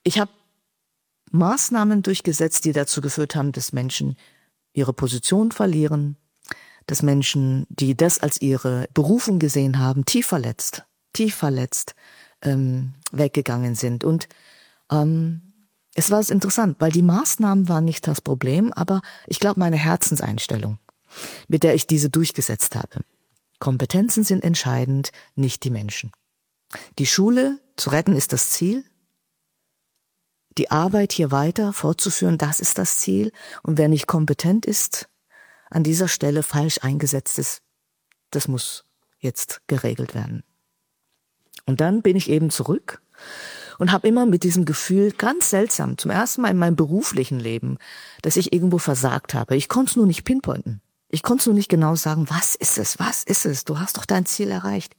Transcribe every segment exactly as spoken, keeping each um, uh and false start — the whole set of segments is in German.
Ich habe Maßnahmen durchgesetzt, die dazu geführt haben, dass Menschen ihre Position verlieren, dass Menschen, die das als ihre Berufung gesehen haben, tief verletzt, tief verletzt ähm, weggegangen sind. Und ähm, es war interessant, weil die Maßnahmen waren nicht das Problem, aber ich glaube, meine Herzenseinstellung, mit der ich diese durchgesetzt habe. Kompetenzen sind entscheidend, nicht die Menschen. Die Schule zu retten ist das Ziel. Die Arbeit hier weiter fortzuführen, das ist das Ziel. Und wer nicht kompetent ist, an dieser Stelle falsch eingesetzt ist, das muss jetzt geregelt werden. Und dann bin ich eben zurück und habe immer mit diesem Gefühl, ganz seltsam, zum ersten Mal in meinem beruflichen Leben, dass ich irgendwo versagt habe. Ich konnte es nur nicht pinpointen. Ich konnte es nur nicht genau sagen, was ist es, was ist es? Du hast doch dein Ziel erreicht.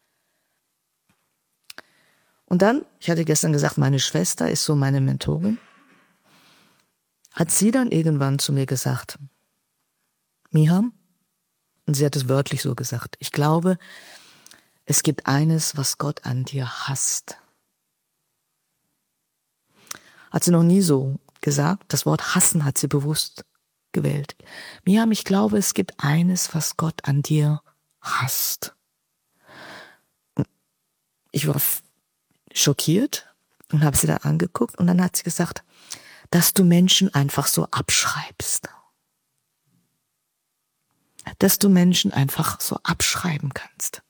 Und dann, ich hatte gestern gesagt, meine Schwester ist so meine Mentorin, hat sie dann irgendwann zu mir gesagt, Miham, und sie hat es wörtlich so gesagt, ich glaube, es gibt eines, was Gott an dir hasst. Hat sie noch nie so gesagt, das Wort hassen hat sie bewusst gewählt. Miham, ich glaube, es gibt eines, was Gott an dir hasst. Ich war schockiert und habe sie dann angeguckt und dann hat sie gesagt, dass du Menschen einfach so abschreibst. Dass du Menschen einfach so abschreiben kannst.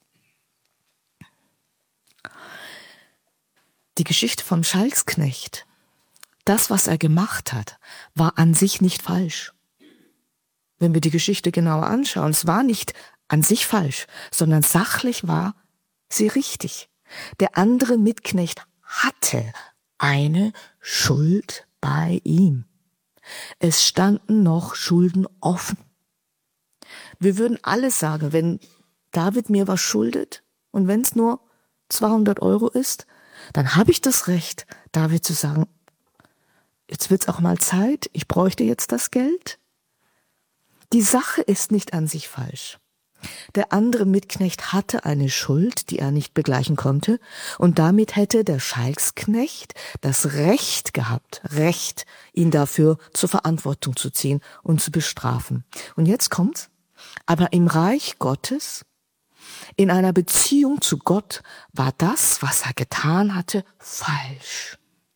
Die Geschichte vom Schalksknecht, das, was er gemacht hat, war an sich nicht falsch. Wenn wir die Geschichte genauer anschauen, es war nicht an sich falsch, sondern sachlich war sie richtig. Der andere Mitknecht hatte eine Schuld bei ihm. Es standen noch Schulden offen. Wir würden alle sagen, wenn David mir was schuldet und wenn es nur zweihundert Euro ist, dann habe ich das Recht, David zu sagen, jetzt wird's auch mal Zeit, ich bräuchte jetzt das Geld. Die Sache ist nicht an sich falsch. Der andere Mitknecht hatte eine Schuld, die er nicht begleichen konnte, und damit hätte der Schalksknecht das Recht gehabt, Recht, ihn dafür zur Verantwortung zu ziehen und zu bestrafen. Und jetzt kommt's. Aber im Reich Gottes, in einer Beziehung zu Gott, war das, was er getan hatte, falsch.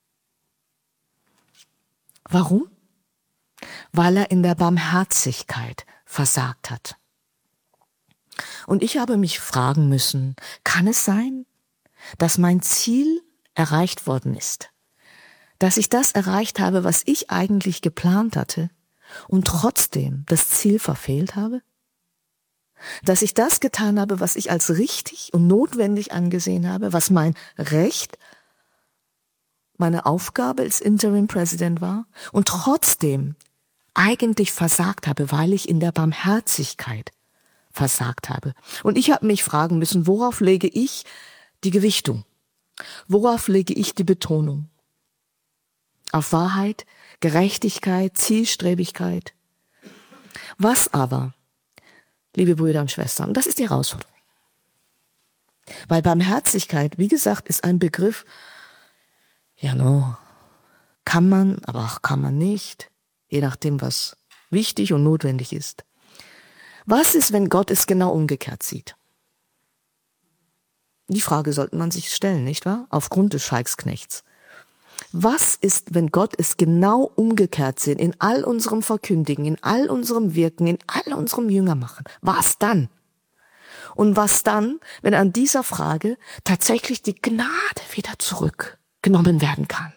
Warum? Weil er in der Barmherzigkeit versagt hat. Und ich habe mich fragen müssen, kann es sein, dass mein Ziel erreicht worden ist? Dass ich das erreicht habe, was ich eigentlich geplant hatte und trotzdem das Ziel verfehlt habe? Dass ich das getan habe, was ich als richtig und notwendig angesehen habe, was mein Recht, meine Aufgabe als Interim President war und trotzdem eigentlich versagt habe, weil ich in der Barmherzigkeit versagt habe. Und ich habe mich fragen müssen, worauf lege ich die Gewichtung? Worauf lege ich die Betonung? Auf Wahrheit, Gerechtigkeit, Zielstrebigkeit? Was aber, liebe Brüder und Schwestern, das ist die Herausforderung. Weil Barmherzigkeit, wie gesagt, ist ein Begriff, ja no, kann man, aber auch kann man nicht, je nachdem, was wichtig und notwendig ist. Was ist, wenn Gott es genau umgekehrt sieht? Die Frage sollte man sich stellen, nicht wahr? Aufgrund des Schalksknechts. Was ist, wenn Gott es genau umgekehrt sieht, in all unserem Verkündigen, in all unserem Wirken, in all unserem Jüngermachen? Was dann? Und was dann, wenn an dieser Frage tatsächlich die Gnade wieder zurückgenommen werden kann?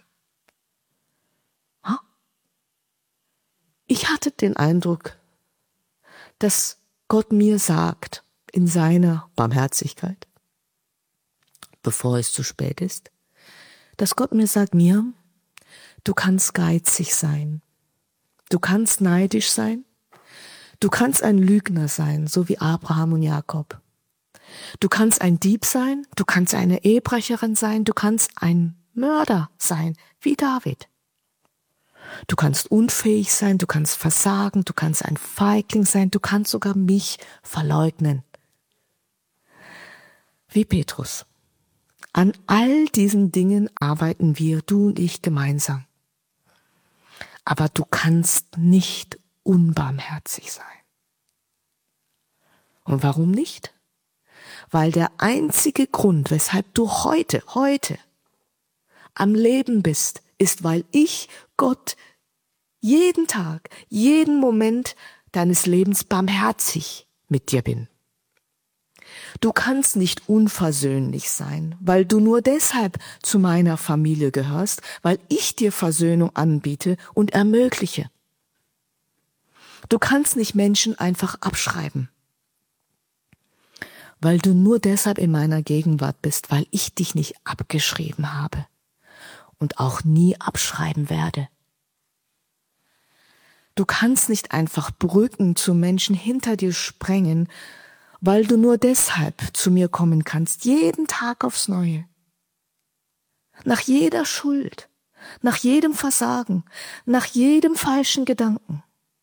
Ich hatte den Eindruck, dass Gott mir sagt, in seiner Barmherzigkeit, bevor es zu spät ist, dass Gott mir sagt, mir, du kannst geizig sein, du kannst neidisch sein, du kannst ein Lügner sein, so wie Abraham und Jakob. Du kannst ein Dieb sein, du kannst eine Ehebrecherin sein, du kannst ein Mörder sein, wie David. Du kannst unfähig sein, du kannst versagen, du kannst ein Feigling sein, du kannst sogar mich verleugnen. Wie Petrus. An all diesen Dingen arbeiten wir, du und ich gemeinsam. Aber du kannst nicht unbarmherzig sein. Und warum nicht? Weil der einzige Grund, weshalb du heute, heute am Leben bist, ist, weil ich, Gott, jeden Tag, jeden Moment deines Lebens barmherzig mit dir bin. Du kannst nicht unversöhnlich sein, weil du nur deshalb zu meiner Familie gehörst, weil ich dir Versöhnung anbiete und ermögliche. Du kannst nicht Menschen einfach abschreiben, weil du nur deshalb in meiner Gegenwart bist, weil ich dich nicht abgeschrieben habe und auch nie abschreiben werde. Du kannst nicht einfach Brücken zu Menschen hinter dir sprengen, weil du nur deshalb zu mir kommen kannst, jeden Tag aufs Neue. Nach jeder Schuld, nach jedem Versagen, nach jedem falschen Gedanken,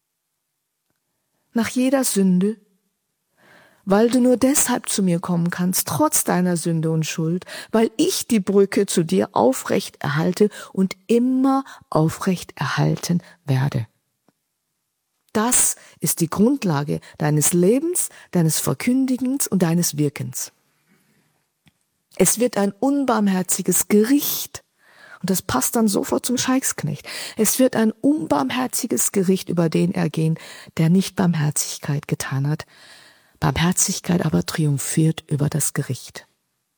nach jeder Sünde, weil du nur deshalb zu mir kommen kannst, trotz deiner Sünde und Schuld, weil ich die Brücke zu dir aufrecht erhalte und immer aufrecht erhalten werde. Das ist die Grundlage deines Lebens, deines Verkündigens und deines Wirkens. Es wird ein unbarmherziges Gericht, und das passt dann sofort zum Scheiksknecht, es wird ein unbarmherziges Gericht über den ergehen, der nicht Barmherzigkeit getan hat. Barmherzigkeit aber triumphiert über das Gericht.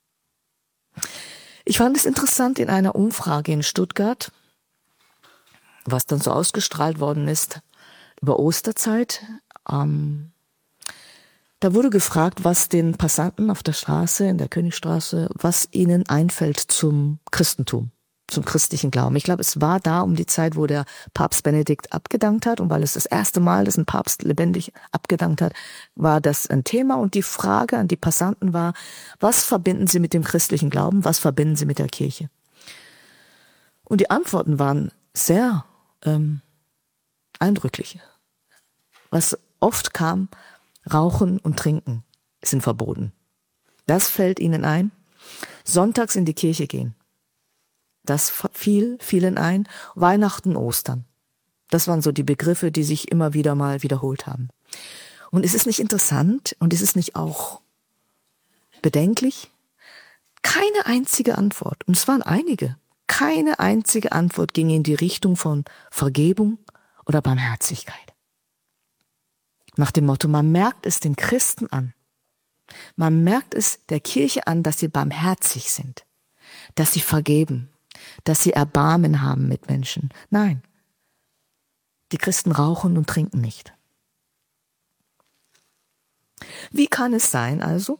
Ich fand es interessant in einer Umfrage in Stuttgart, was dann so ausgestrahlt worden ist, über Osterzeit. Ähm, da wurde gefragt, was den Passanten auf der Straße, in der Königstraße, was ihnen einfällt zum Christentum, zum christlichen Glauben. Ich glaube, es war da um die Zeit, wo der Papst Benedikt abgedankt hat, und weil es das erste Mal, dass ein Papst lebendig abgedankt hat, war das ein Thema. Und die Frage an die Passanten war, was verbinden sie mit dem christlichen Glauben, was verbinden sie mit der Kirche? Und die Antworten waren sehr ähm, eindrücklich. Was oft kam, Rauchen und Trinken sind verboten. Das fällt ihnen ein. Sonntags in die Kirche gehen. Das fiel vielen ein. Weihnachten, Ostern. Das waren so die Begriffe, die sich immer wieder mal wiederholt haben. Und ist es nicht interessant und ist es nicht auch bedenklich? Keine einzige Antwort, und es waren einige, keine einzige Antwort ging in die Richtung von Vergebung oder Barmherzigkeit. Nach dem Motto, man merkt es den Christen an. Man merkt es der Kirche an, dass sie barmherzig sind, dass sie vergeben, dass sie Erbarmen haben mit Menschen. Nein, die Christen rauchen und trinken nicht. Wie kann es sein also?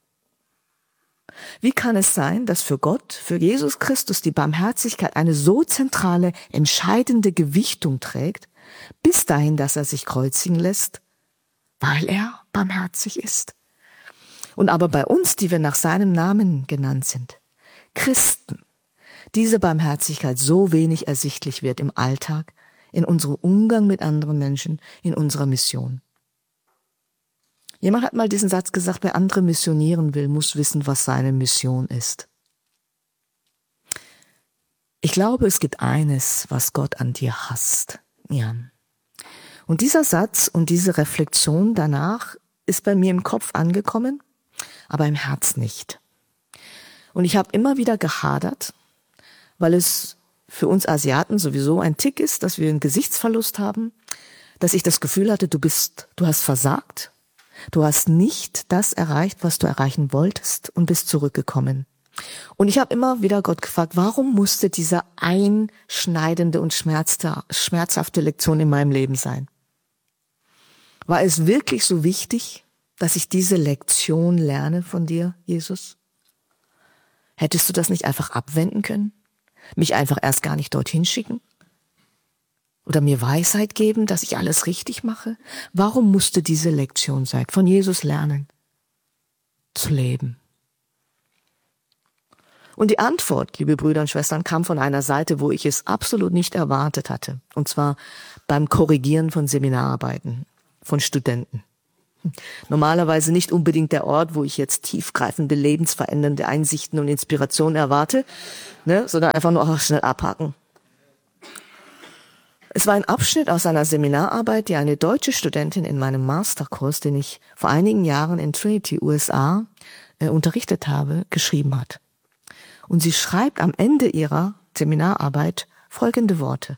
Wie kann es sein, dass für Gott, für Jesus Christus die Barmherzigkeit eine so zentrale, entscheidende Gewichtung trägt, bis dahin, dass er sich kreuzigen lässt, weil er barmherzig ist? Und aber bei uns, die wir nach seinem Namen genannt sind, Christen, diese Barmherzigkeit so wenig ersichtlich wird im Alltag, in unserem Umgang mit anderen Menschen, in unserer Mission. Jemand hat mal diesen Satz gesagt, wer andere missionieren will, muss wissen, was seine Mission ist. Ich glaube, es gibt eines, was Gott an dir hasst. Ja. Und dieser Satz und diese Reflexion danach ist bei mir im Kopf angekommen, aber im Herz nicht. Und ich habe immer wieder gehadert, weil es für uns Asiaten sowieso ein Tick ist, dass wir einen Gesichtsverlust haben, dass ich das Gefühl hatte, du bist, du hast versagt, du hast nicht das erreicht, was du erreichen wolltest und bist zurückgekommen. Und ich habe immer wieder Gott gefragt, warum musste diese einschneidende und schmerzhafte Lektion in meinem Leben sein? War es wirklich so wichtig, dass ich diese Lektion lerne von dir, Jesus? Hättest du das nicht einfach abwenden können? Mich einfach erst gar nicht dorthin schicken? Oder mir Weisheit geben, dass ich alles richtig mache? Warum musste diese Lektion sein? Von Jesus lernen, zu leben. Und die Antwort, liebe Brüder und Schwestern, kam von einer Seite, wo ich es absolut nicht erwartet hatte. Und zwar beim Korrigieren von Seminararbeiten, von Studenten. Normalerweise nicht unbedingt der Ort, wo ich jetzt tiefgreifende, lebensverändernde Einsichten und Inspirationen erwarte, ne, sondern einfach nur auch schnell abhaken. Es war ein Abschnitt aus einer Seminararbeit, die eine deutsche Studentin in meinem Masterkurs, den ich vor einigen Jahren in Trinity, U S A, äh, unterrichtet habe, geschrieben hat. Und sie schreibt am Ende ihrer Seminararbeit folgende Worte.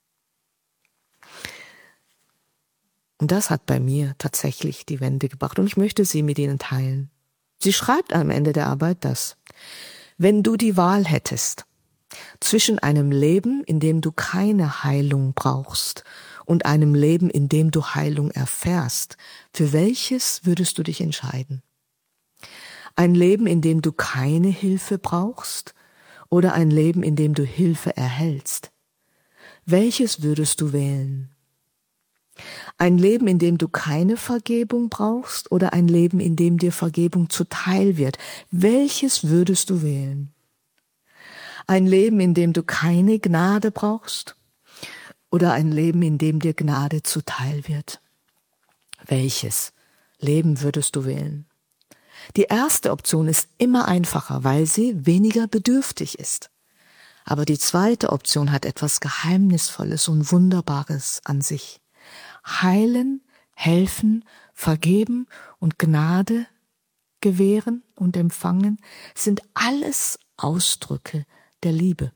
Und das hat bei mir tatsächlich die Wende gebracht und ich möchte sie mit Ihnen teilen. Sie schreibt am Ende der Arbeit das: Wenn du die Wahl hättest zwischen einem Leben, in dem du keine Heilung brauchst, und einem Leben, in dem du Heilung erfährst, für welches würdest du dich entscheiden? Ein Leben, in dem du keine Hilfe brauchst, oder ein Leben, in dem du Hilfe erhältst? Welches würdest du wählen? Ein Leben, in dem du keine Vergebung brauchst, oder ein Leben, in dem dir Vergebung zuteil wird? Welches würdest du wählen? Ein Leben, in dem du keine Gnade brauchst, oder ein Leben, in dem dir Gnade zuteil wird? Welches Leben würdest du wählen? Die erste Option ist immer einfacher, weil sie weniger bedürftig ist. Aber die zweite Option hat etwas Geheimnisvolles und Wunderbares an sich. Heilen, helfen, vergeben und Gnade gewähren und empfangen sind alles Ausdrücke der Liebe.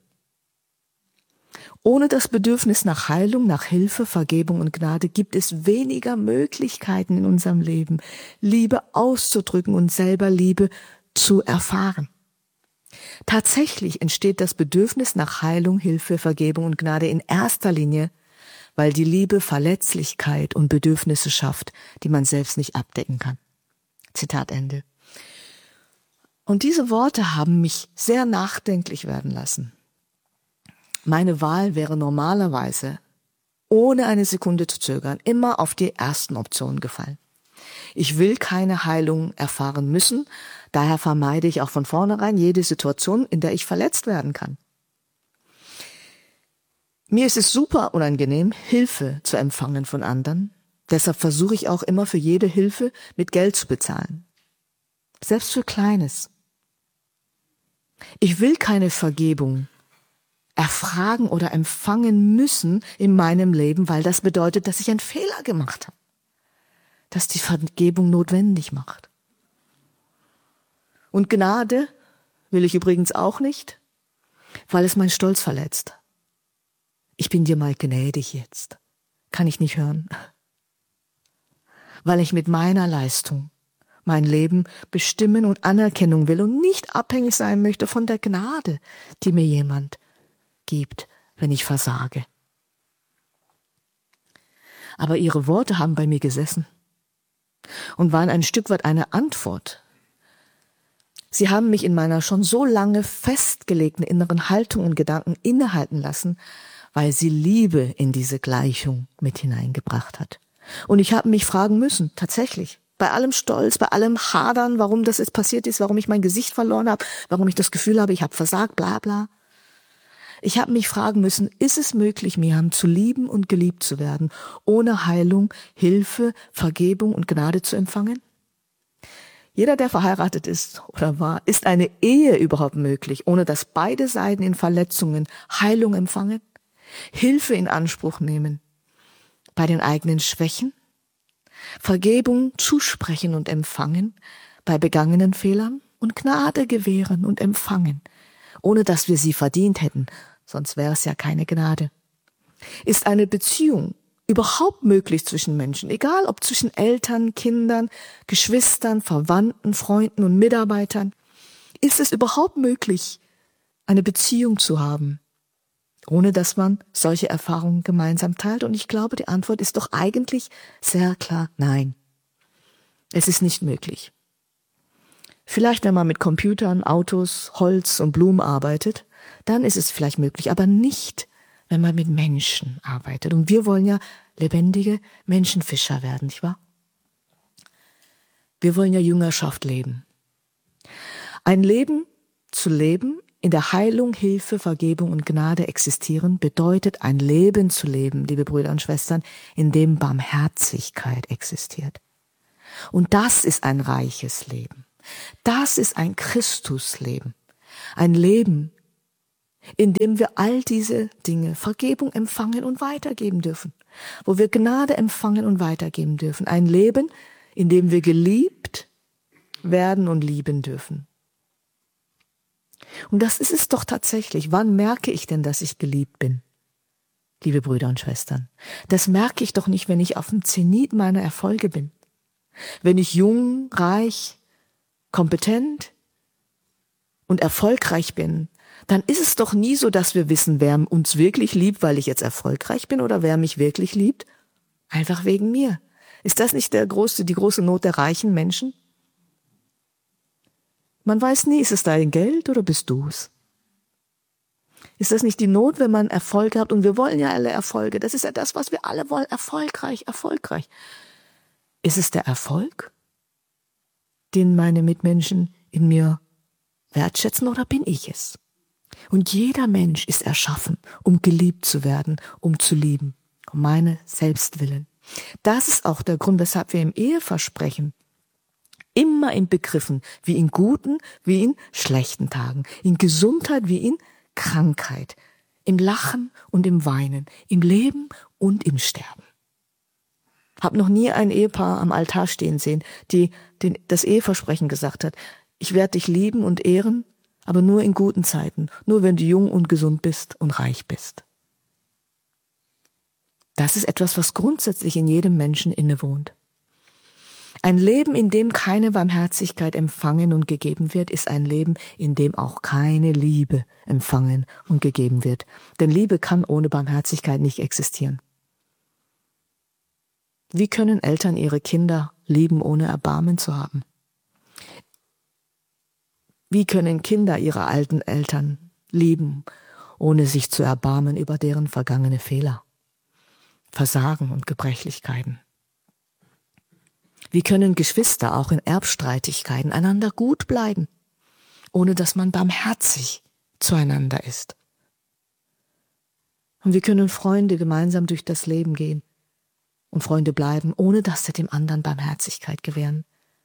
Ohne das Bedürfnis nach Heilung, nach Hilfe, Vergebung und Gnade gibt es weniger Möglichkeiten in unserem Leben, Liebe auszudrücken und selber Liebe zu erfahren. Tatsächlich entsteht das Bedürfnis nach Heilung, Hilfe, Vergebung und Gnade in erster Linie, weil die Liebe Verletzlichkeit und Bedürfnisse schafft, die man selbst nicht abdecken kann. Zitat Ende. Und diese Worte haben mich sehr nachdenklich werden lassen. Meine Wahl wäre normalerweise, ohne eine Sekunde zu zögern, immer auf die ersten Optionen gefallen. Ich will keine Heilung erfahren müssen, daher vermeide ich auch von vornherein jede Situation, in der ich verletzt werden kann. Mir ist es super unangenehm, Hilfe zu empfangen von anderen, deshalb versuche ich auch immer für jede Hilfe mit Geld zu bezahlen. Selbst für Kleines. Ich will keine Vergebung erfragen oder empfangen müssen in meinem Leben, weil das bedeutet, dass ich einen Fehler gemacht habe. Dass die Vergebung notwendig macht. Und Gnade will ich übrigens auch nicht, weil es meinen Stolz verletzt. Ich bin dir mal gnädig jetzt. Kann ich nicht hören. Weil ich mit meiner Leistung mein Leben bestimmen und Anerkennung will und nicht abhängig sein möchte von der Gnade, die mir jemand gibt, wenn ich versage. Aber ihre Worte haben bei mir gesessen und waren ein Stück weit eine Antwort. Sie haben mich in meiner schon so lange festgelegten inneren Haltung und Gedanken innehalten lassen, weil sie Liebe in diese Gleichung mit hineingebracht hat. Und ich habe mich fragen müssen, tatsächlich, bei allem Stolz, bei allem Hadern, warum das jetzt passiert ist, warum ich mein Gesicht verloren habe, warum ich das Gefühl habe, ich habe versagt, bla bla. Ich habe mich fragen müssen, ist es möglich, Miriam zu lieben und geliebt zu werden, ohne Heilung, Hilfe, Vergebung und Gnade zu empfangen? Jeder, der verheiratet ist oder war, ist eine Ehe überhaupt möglich, ohne dass beide Seiten in Verletzungen Heilung empfangen, Hilfe in Anspruch nehmen, bei den eigenen Schwächen, Vergebung zusprechen und empfangen, bei begangenen Fehlern und Gnade gewähren und empfangen, ohne dass wir sie verdient hätten, sonst wäre es ja keine Gnade. Ist eine Beziehung überhaupt möglich zwischen Menschen, egal ob zwischen Eltern, Kindern, Geschwistern, Verwandten, Freunden und Mitarbeitern? Ist es überhaupt möglich, eine Beziehung zu haben, ohne dass man solche Erfahrungen gemeinsam teilt? Und ich glaube, die Antwort ist doch eigentlich sehr klar, nein. Es ist nicht möglich. Vielleicht, wenn man mit Computern, Autos, Holz und Blumen arbeitet, dann ist es vielleicht möglich, aber nicht, wenn man mit Menschen arbeitet. Und wir wollen ja lebendige Menschenfischer werden, nicht wahr? Wir wollen ja Jüngerschaft leben. Ein Leben zu leben, in der Heilung, Hilfe, Vergebung und Gnade existieren, bedeutet ein Leben zu leben, liebe Brüder und Schwestern, in dem Barmherzigkeit existiert. Und das ist ein reiches Leben. Das ist ein Christusleben. Ein Leben, in dem wir all diese Dinge, Vergebung empfangen und weitergeben dürfen. Wo wir Gnade empfangen und weitergeben dürfen. Ein Leben, in dem wir geliebt werden und lieben dürfen. Und das ist es doch tatsächlich. Wann merke ich denn, dass ich geliebt bin? Liebe Brüder und Schwestern, das merke ich doch nicht, wenn ich auf dem Zenit meiner Erfolge bin. Wenn ich jung, reich, kompetent und erfolgreich bin, dann ist es doch nie so, dass wir wissen, wer uns wirklich liebt, weil ich jetzt erfolgreich bin, oder wer mich wirklich liebt, einfach wegen mir. Ist das nicht der große, die große Not der reichen Menschen? Man weiß nie, ist es dein Geld oder bist du's? Ist das nicht die Not, wenn man Erfolg hat? Und wir wollen ja alle Erfolge. Das ist ja das, was wir alle wollen. Erfolgreich, erfolgreich. Ist es der Erfolg, den meine Mitmenschen in mir wertschätzen, oder bin ich es? Und jeder Mensch ist erschaffen, um geliebt zu werden, um zu lieben. Um meine Selbstwillen. Das ist auch der Grund, weshalb wir im Eheversprechen immer in Begriffen, wie in guten, wie in schlechten Tagen, in Gesundheit, wie in Krankheit, im Lachen und im Weinen, im Leben und im Sterben. Hab noch nie ein Ehepaar am Altar stehen sehen, die den, das Eheversprechen gesagt hat, ich werde dich lieben und ehren, aber nur in guten Zeiten, nur wenn du jung und gesund bist und reich bist. Das ist etwas, was grundsätzlich in jedem Menschen innewohnt. Ein Leben, in dem keine Barmherzigkeit empfangen und gegeben wird, ist ein Leben, in dem auch keine Liebe empfangen und gegeben wird. Denn Liebe kann ohne Barmherzigkeit nicht existieren. Wie können Eltern ihre Kinder lieben, ohne Erbarmen zu haben? Wie können Kinder ihre alten Eltern lieben, ohne sich zu erbarmen über deren vergangene Fehler, Versagen und Gebrechlichkeiten? Wie können Geschwister auch in Erbstreitigkeiten einander gut bleiben, ohne dass man barmherzig zueinander ist? Und wie können Freunde gemeinsam durch das Leben gehen und Freunde bleiben, ohne dass sie dem anderen Barmherzigkeit gewähren?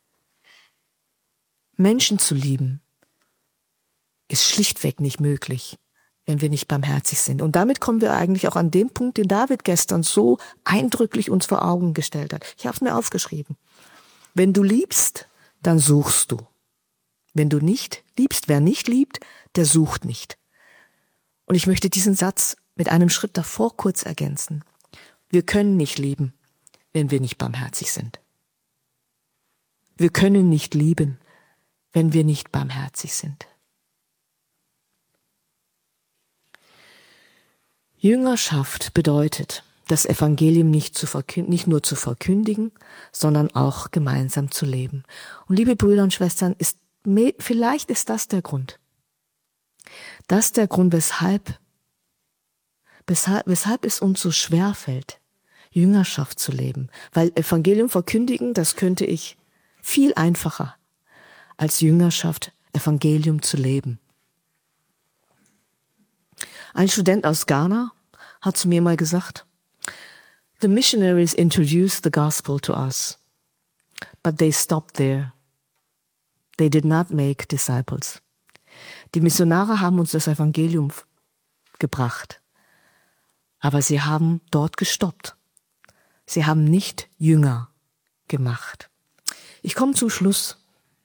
Menschen zu lieben ist schlichtweg nicht möglich, wenn wir nicht barmherzig sind. Und damit kommen wir eigentlich auch an den Punkt, den David gestern so eindrücklich uns vor Augen gestellt hat. Ich habe es mir aufgeschrieben. Wenn du liebst, dann suchst du. Wenn du nicht liebst, wer nicht liebt, der sucht nicht. Und ich möchte diesen Satz mit einem Schritt davor kurz ergänzen. Wir können nicht lieben, wenn wir nicht barmherzig sind. Wir können nicht lieben, wenn wir nicht barmherzig sind. Jüngerschaft bedeutet, das Evangelium nicht, zu verkünd- nicht nur zu verkündigen, sondern auch gemeinsam zu leben. Und liebe Brüder und Schwestern, ist, vielleicht ist das der Grund. Das ist der Grund, weshalb, weshalb, weshalb es uns so schwer fällt, Jüngerschaft zu leben. Weil Evangelium verkündigen, das könnte ich viel einfacher, als Jüngerschaft Evangelium zu leben. Ein Student aus Ghana hat zu mir mal gesagt, the missionaries introduced the gospel to us, but they stopped there. They did not make disciples. Die Missionare haben uns das Evangelium gebracht, aber sie haben dort gestoppt. Sie haben nicht Jünger gemacht. Ich komme zum Schluss.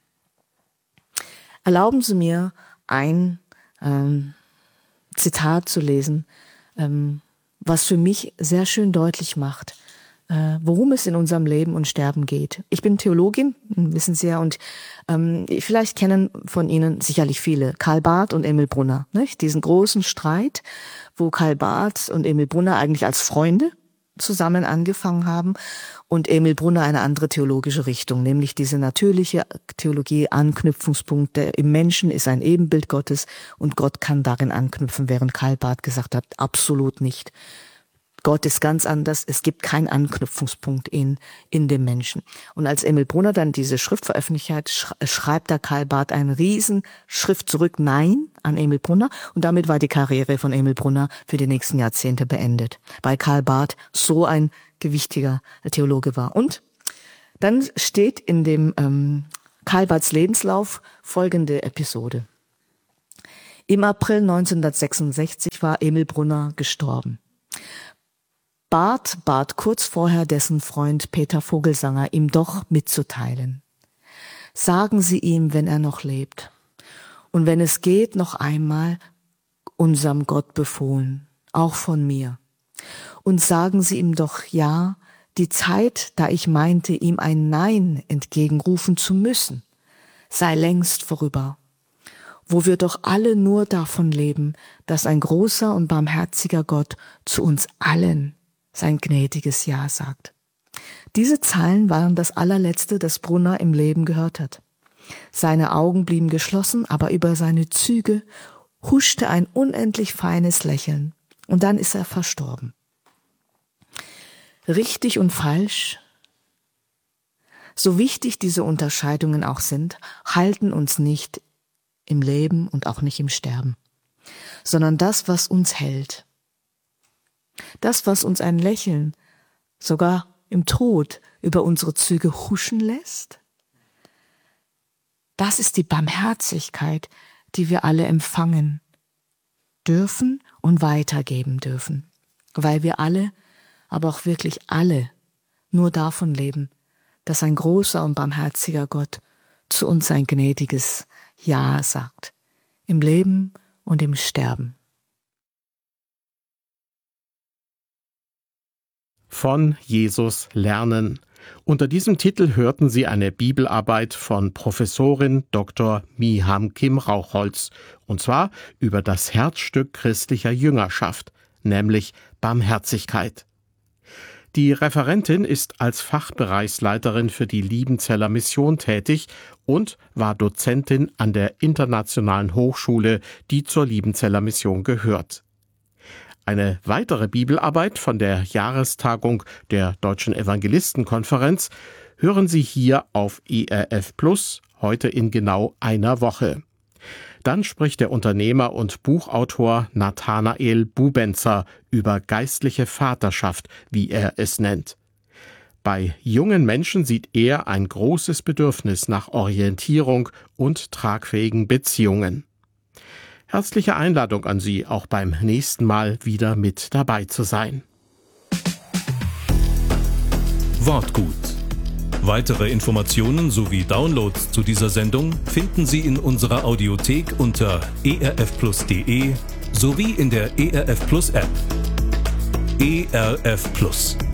Erlauben Sie mir ein ähm, Zitat zu lesen, ähm, was für mich sehr schön deutlich macht, äh, worum es in unserem Leben und Sterben geht. Ich bin Theologin, wissen Sie ja, und ähm, vielleicht kennen von Ihnen sicherlich viele Karl Barth und Emil Brunner, nicht? Diesen großen Streit, wo Karl Barth und Emil Brunner eigentlich als Freunde zusammen angefangen haben und Emil Brunner eine andere theologische Richtung, nämlich diese natürliche Theologie, Anknüpfungspunkt, der im Menschen ist ein Ebenbild Gottes und Gott kann darin anknüpfen, während Karl Barth gesagt hat, absolut nicht. Gott ist ganz anders, es gibt keinen Anknüpfungspunkt in, in dem Menschen. Und als Emil Brunner dann diese Schrift veröffentlicht hat, schreibt da Karl Barth einen riesen Schrift zurück, Nein, an Emil Brunner. Und damit war die Karriere von Emil Brunner für die nächsten Jahrzehnte beendet, weil Karl Barth so ein gewichtiger Theologe war. Und Dann steht in dem ähm, Karl Barths Lebenslauf folgende Episode. Im April neunzehnhundertsechsundsechzig war Emil Brunner gestorben. Barth bat kurz vorher dessen Freund Peter Vogelsanger, ihm doch mitzuteilen. Sagen Sie ihm, wenn er noch lebt. Und wenn es geht, noch einmal unserem Gott befohlen, auch von mir. Und sagen Sie ihm doch ja, die Zeit, da ich meinte, ihm ein Nein entgegenrufen zu müssen, sei längst vorüber, wo wir doch alle nur davon leben, dass ein großer und barmherziger Gott zu uns allen sein gnädiges Ja sagt. Diese Zeilen waren das allerletzte, das Brunner im Leben gehört hat. Seine Augen blieben geschlossen, aber über seine Züge huschte ein unendlich feines Lächeln. Und dann ist er verstorben. Richtig und falsch, so wichtig diese Unterscheidungen auch sind, halten uns nicht im Leben und auch nicht im Sterben, sondern das, was uns hält. Das, was uns ein Lächeln sogar im Tod über unsere Züge huschen lässt, das ist die Barmherzigkeit, die wir alle empfangen dürfen und weitergeben dürfen, weil wir alle, aber auch wirklich alle, nur davon leben, dass ein großer und barmherziger Gott zu uns sein gnädiges Ja sagt, im Leben und im Sterben. Von Jesus lernen. Unter diesem Titel hörten Sie eine Bibelarbeit von Professorin Doktor Miham Kim Rauchholz, und zwar über das Herzstück christlicher Jüngerschaft, nämlich Barmherzigkeit. Die Referentin ist als Fachbereichsleiterin für die Liebenzeller Mission tätig und war Dozentin an der Internationalen Hochschule, die zur Liebenzeller Mission gehört. Eine weitere Bibelarbeit von der Jahrestagung der Deutschen Evangelistenkonferenz hören Sie hier auf E R F Plus, heute in genau einer Woche. Dann spricht der Unternehmer und Buchautor Nathanael Bubenzer über geistliche Vaterschaft, wie er es nennt. Bei jungen Menschen sieht er ein großes Bedürfnis nach Orientierung und tragfähigen Beziehungen. Herzliche Einladung an Sie, auch beim nächsten Mal wieder mit dabei zu sein. Wortgut. Weitere Informationen sowie Downloads zu dieser Sendung finden Sie in unserer Audiothek unter e r f plus punkt de sowie in der E R F Plus App. E R F Plus.